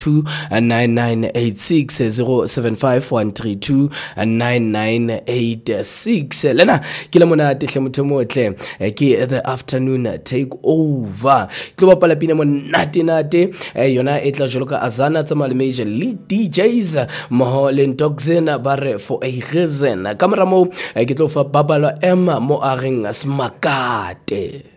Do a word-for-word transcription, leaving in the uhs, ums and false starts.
two nine nine eight six zero seven five one three two nine nine eight six. Lena ke le monate hle motho motle ke the afternoon take over ke ba pala pina monate nate yona e tla jolo ka Azana tsa male major league D Js mo le Ntoxen bare for a reason kamera mo ke tlo fa babalo M mo a reng smakate.